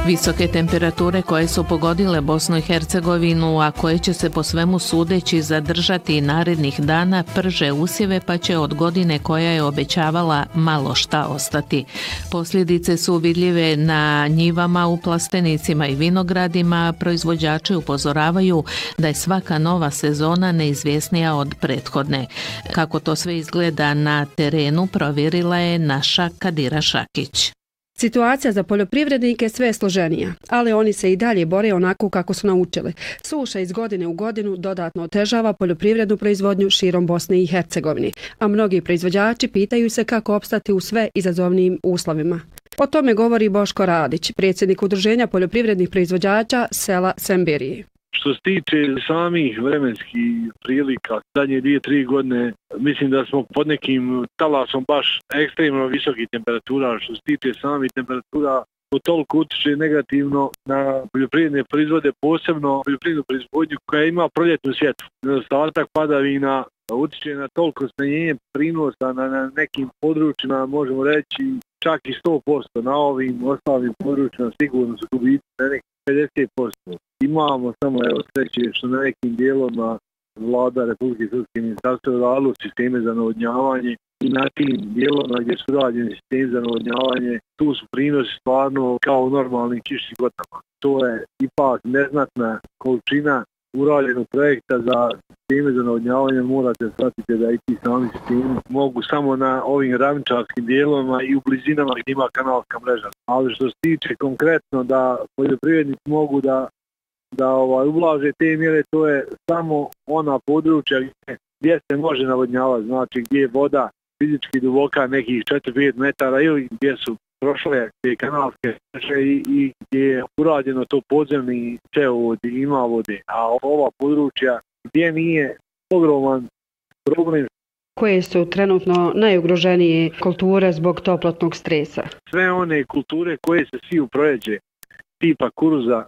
Visoke temperature koje su pogodile Bosnu i Hercegovinu, a koje će se po svemu sudeći zadržati narednih dana, prže usjeve pa će od godine koja je obećavala malo šta ostati. Posljedice su vidljive na njivama, u plastenicima i vinogradima. Proizvođači upozoravaju da je svaka nova sezona neizvjesnija od prethodne. Kako to sve izgleda na terenu, provjerila je naša Kadira Šakić. Situacija za poljoprivrednike sve je složenija, ali oni se i dalje bore onako kako su naučili. Suša iz godine u godinu dodatno otežava poljoprivrednu proizvodnju širom Bosne i Hercegovine, a mnogi proizvođači pitaju se kako opstati u sve izazovnijim uslovima. O tome govori Boško Radić, predsjednik Udruženja poljoprivrednih proizvođača sela Semberije. Što se tiče samih vremenskih prilika, zadnje 2-3 godine, mislim da smo pod nekim talasom baš ekstremno visokih temperatura. Što se tiče samih temperatura, to toliko utiče negativno na poljoprivredne proizvode, posebno poljoprivrednu proizvodnju koja ima proljetnu sjetvu. Nedostatak padavina utiče na toliko smanjenje prinosa na nekim područjima, možemo reći čak i 100%. Na ovim ostalim područjima sigurno su gubici na nekih 50%. Imamo samo sreće što na nekim dijelovima vlada Republike Srpske ministarstvo radilo sisteme za navodnjavanje i na tim dijelovima gdje su rađeni sistemi za navodnjavanje, tu su prinosi stvarno kao u normalnim kišnim godinama. To je ipak neznatna količina urađenog projekta za sisteme za navodnjavanje. Morate shvatiti da i ti sami sistemi mogu samo na ovim ravničarskim dijelovima i u blizinama gdje ima kanalska mreža. Ali što se tiče konkretno da poljoprivrednici mogu da ublaže te mjere, to je samo ona područja gdje se može navodnjavati, znači gdje je voda fizički duboka nekih 4-5 metara ili gdje su prošle te kanalske mreže i gdje je urađeno to podzemni cevovod i ima vode, a ova područja gdje nije ogroman problem. Koje su trenutno najugroženije kulture zbog toplotnog stresa? Sve one kulture koje se siju proljeće, tipa kuruza,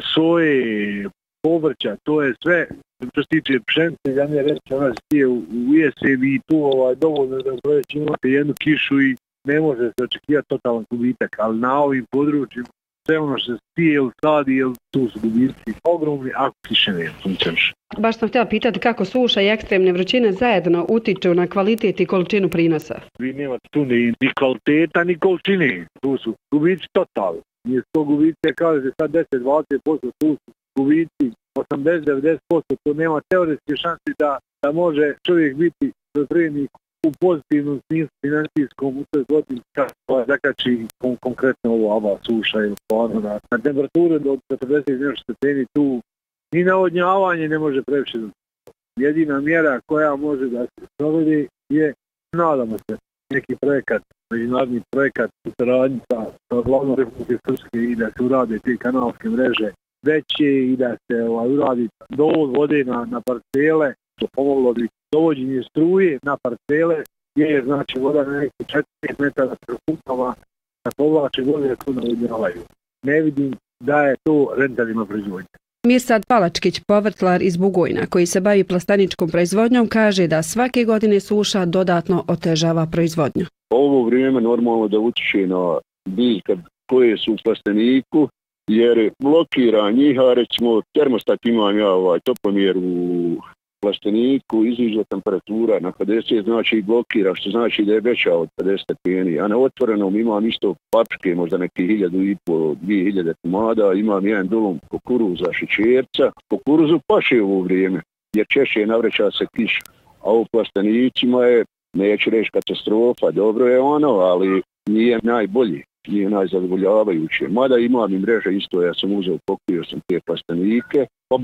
soje, povrća, to je sve što se tiče pšenice, ja ne reći, ona se sije u jesen i tu dovoljno da proljeće imate jednu kišu i ne može se očekivati totalan gubitak, ali na ovim područjima sve ono što se sije ili sadi, tu su gubici ogromni ako kiše ne funkcioniše. Baš sam htjela pitati kako suša i ekstremne vrućine zajedno utiču na kvalitet i količinu prinosa. Vi nemate tu ni kvaliteta ni količine, tu su gubici totalni. Nije to gubice, kaže sad 10-20%, tu su gubici 80-90%, to nema teoretske šanse da može čovjek biti poljoprivrednik u pozitivnom smislu financijskom u toj godini kada zakači konkretno ova suša ili stvarno na temperaturu do 40 stepeni tu ni navodnjavanje ne može previše. Jedina mjera koja može da se provede je, nadamo se, neki projekat, međunarodni projekat u saradnji sa vladom Republike Srpske i da se urade te kanalske mreže veće i da se uradi dovod vode na parcele, što pomoglo bi dovođenje struje na parcele, gdje je znači voda na neki 4-5 metara preputama, da povlače vode koje navodnjavaju. Ne vidim da je to rentabilna proizvodnja. Mirsad Palačkić, povrtlar iz Bugojna, koji se bavi plasteničkom proizvodnjom, kaže da svake godine suša dodatno otežava proizvodnju. Ovo vrijeme normalno da utiče na biljke koje su u plasteniku, jer blokira njih, a recimo termostat imam ja toplomjer u plasteniku, iziđe temperatura na 50, znači blokira, što znači da je veća od 50 stepeni, a na otvorenom imam isto paprike, možda neki 1500-2000 komada, imam jedan dulum kukuruza, šećerca. Kukuruzu paše u ovo vrijeme, jer češće navreća se kiša, a u plastenicima je, neću reći katastrofa, dobro je ono, ali nije najbolji, nije najzadovoljavajuće. Mada imam i mreže isto, ja sam uzeo, pokrio sam te plastenike, pa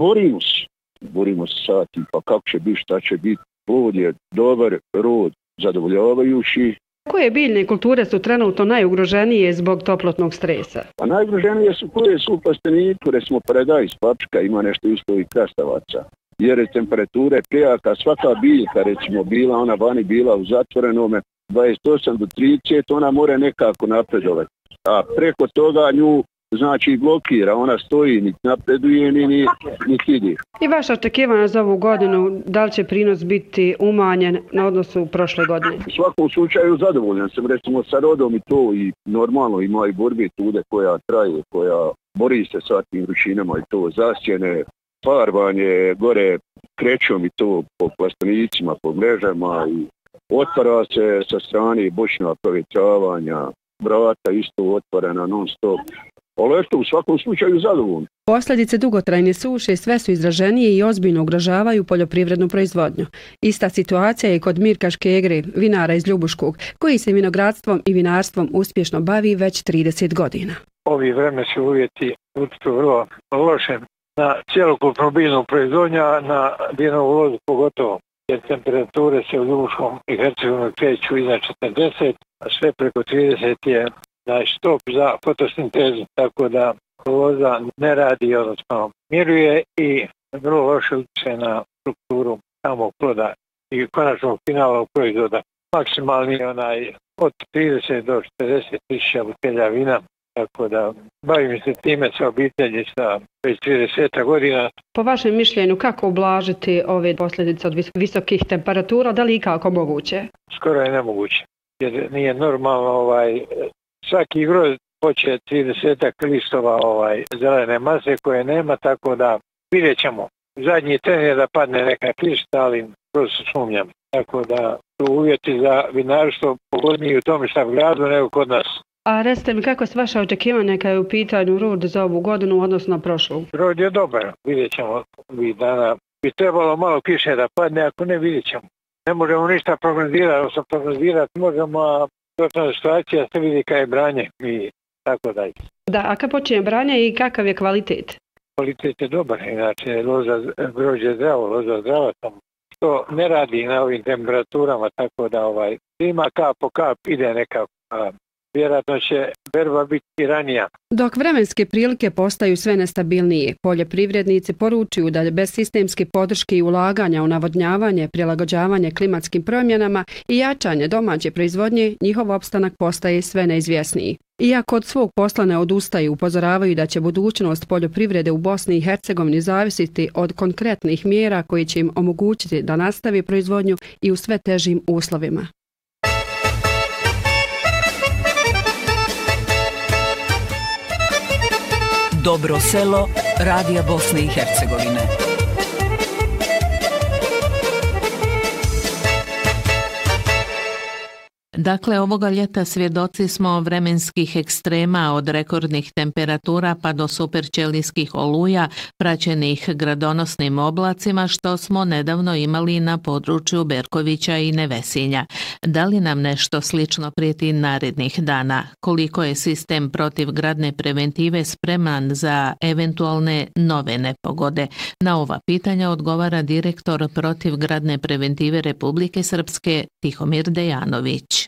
borimo se sati, pa kako će biti, šta će biti, plod je dobar, rod zadovoljavajući. Koje biljne kulture su trenutno najugroženije zbog toplotnog stresa? Pa najugroženije su koje su u plasteniku, recimo paradajz, paprika, ima nešto isto i krastavaca. Jer je temperatura prejaka, svaka biljka, recimo bila ona vani, bila u zatvorenome 28 do 30, ona mora nekako napredovati. A preko toga nju znači blokira, ona stoji, niti napreduje, niti ide. I vaša očekivanja za ovu godinu, da li će prinos biti umanjen na odnosu prošle godine? U svakom slučaju zadovoljan sam, recimo sa rodom i to, i normalno ima i borbe tude koja traje, koja bori se sa tim vrućinama i to zasjene, farbanje gore krećom i to po plastenicima, po mrežama i otvara se sa strane bočna provjetravanja, vrata isto otvorena non stop. Ali eto, u svakom slučaju zadovoljno. Posljedice dugotrajne suše sve su izraženije i ozbiljno ugrožavaju poljoprivrednu proizvodnju. Ista situacija je kod Mirka Škegre, vinara iz Ljubuškog, koji se vinogradstvom i vinarstvom uspješno bavi već 30 godina. Ovi vremenski uvjeti utječu vrlo loše na cjelokupnu biljnu proizvodnju, a na vinovu lozu pogotovo, jer temperature se u Ljubuškom i Hercegovini kreću iznad 40, a sve preko 30 je stop za fotosintezu, tako da loza ne radi, odnosno miruje i vrlo loše utječe na strukturu samog ploda i konačnog finalnog proizvoda. Maksimalni od 30 do 40 tisuća butelja vina, tako da bavim se time sa obitelji sa već 30 godina. Po vašem mišljenju, kako ublažiti ove posljedice od visokih temperatura, da li ikako moguće? Skoro je nemoguće, jer nije normalno svaki grozd hoće 30 listova zelene mase koje nema, tako da vidjet ćemo. Zadnji tren je da padne neka kišta, ali prosto sumnjam. Tako da su uvjeti za vinarstvo pogodniji u tome šta gradu nego kod nas. A recite mi, kako su vaše očekivanja kada je u pitanju rod za ovu godinu, odnosno prošlu? Rod je dobar, vidjet ćemo ovih dana. Bi trebalo malo kiše da padne, ako ne vidjet ćemo. Ne možemo ništa prognozirati, možemo, a točna situacija se vidi kada je branje i tako dalje. Da, a kad počinje branje i kakav je kvalitet? Kvalitet je dobar, inače grožđe zdravo, loza zdrava tamo. To ne radi na ovim temperaturama, tako da ima kap po kap ide nekako. Vjerojatno će berba biti i ranija. Dok vremenske prilike postaju sve nestabilnije, poljoprivrednici poručuju da bez sistemske podrške i ulaganja u navodnjavanje, prilagođavanje klimatskim promjenama i jačanje domaće proizvodnje, njihov opstanak postaje sve neizvjesniji. Iako od svog posla ne odustaju, upozoravaju da će budućnost poljoprivrede u Bosni i Hercegovini zavisiti od konkretnih mjera koji će im omogućiti da nastavi proizvodnju i u sve težim uslovima. Dobro selo, Radija Bosne i Hercegovine. Dakle, ovoga ljeta svjedoci smo vremenskih ekstrema od rekordnih temperatura pa do superćelijskih oluja praćenih gradonosnim oblacima što smo nedavno imali na području Berkovića i Nevesinja. Da li nam nešto slično prijeti narednih dana? Koliko je sistem protivgradne preventive spreman za eventualne nove nepogode? Na ova pitanja odgovara direktor protivgradne preventive Republike Srpske Tihomir Dejanović.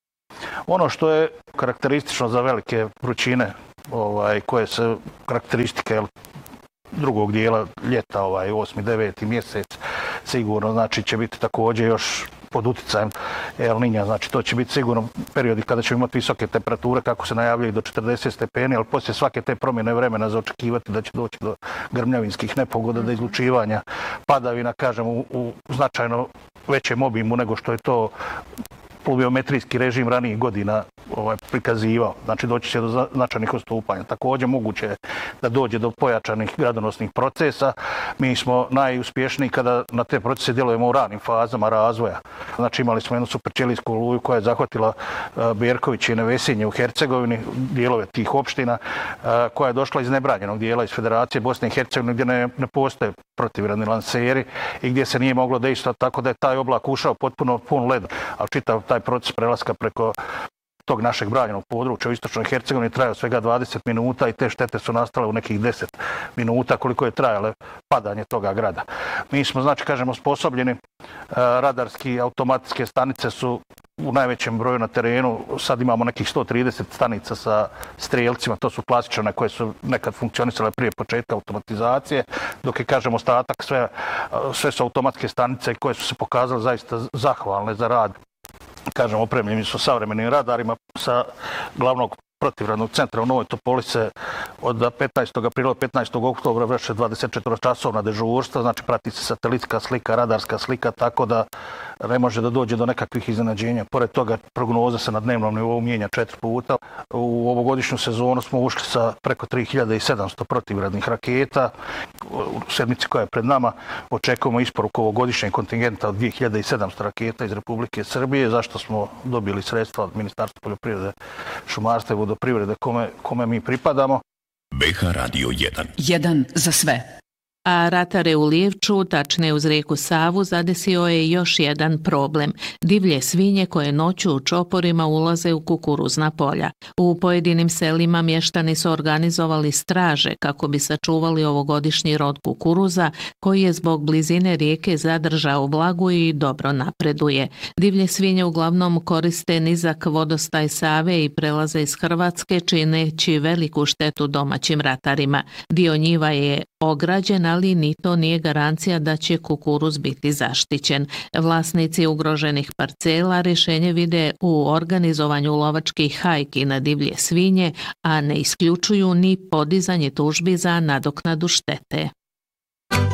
Ono što je karakteristično za velike vrućine, koje su karakteristike drugog dijela ljeta, 8. 9. mjesec, sigurno znači će biti također još pod utjecajem El Niña, znači to će biti sigurno periodi kada ćemo imati visoke temperature, kako se najavljaju do 40 stepeni, ali poslije svake te promjene vremena za očekivati da će doći do grmljavinskih nepogoda, do izlučivanja padavina, kažem, u značajno većem obimu nego što je to pluviometrijski režim ranijih godina prikazivao. Znači doći će do značajnih odstupanja. Također moguće je da dođe do pojačanih gradonosnih procesa. Mi smo najuspješniji kada na te procese djelujemo u ranim fazama razvoja. Znači imali smo jednu superćelijsku oluju koja je zahvatila Berković i Nevesinje u Hercegovini, dijelove tih opština, koja je došla iz nebranjenog dijela iz Federacije Bosne i Hercegovine gdje ne postoje protivgradni lanseri i gdje se nije moglo dejstvovati, tako da je taj oblak ušao potpuno pun leda. Ali čitav taj proces prelaska preko tog našeg branjenog područja u istočnoj Hercegovini trajao svega 20 minuta i te štete su nastale u nekih 10 minuta koliko je trajalo padanje toga grada. Mi smo, znači, kažemo, sposobljeni, radarski, automatske stanice su u najvećem broju na terenu. Sad imamo nekih 130 stanica sa strijelcima, to su klasične koje su nekad funkcionisale prije početka automatizacije, dok je, kažemo, ostatak sve su automatske stanice koje su se pokazale zaista zahvalne za rad. Kažem, opremljeni su savremenim radarima sa glavnog protivgradnog centra u Novoj Topoli se od 15. aprila 15. oktobra vrše 24-časovna dežurstva, znači prati se satelitska slika, radarska slika, tako da ne može da dođe do nekakvih iznenađenja. Pored toga prognoza se na dnevnom nivou mijenja 4 puta. U ovogodišnju sezonu smo ušli sa preko 3700 protivgradnih raketa. U sedmici koja je pred nama očekujemo isporuku ovogodišnjeg kontingenta od 2700 raketa iz Republike Srbije, zašto smo dobili sredstva od Ministarstva poljoprivrede, šumarstva i vodoprivrede kome mi pripadamo. BH Radio 1. 1 za sve. A ratare u Lijevču, tačnije uz rijeku Savu, zadesio je još jedan problem. Divlje svinje koje noću u čoporima ulaze u kukuruzna polja. U pojedinim selima mještani su organizovali straže kako bi sačuvali ovogodišnji rod kukuruza koji je zbog blizine rijeke zadržao vlagu i dobro napreduje. Divlje svinje uglavnom koriste nizak vodostaj Save i prelaze iz Hrvatske čineći veliku štetu domaćim ratarima. Dio njiva je ograđen, ali ni to nije garancija da će kukuruz biti zaštićen. Vlasnici ugroženih parcela rješenje vide u organizovanju lovačkih hajki na divlje svinje, a ne isključuju ni podizanje tužbi za nadoknadu štete.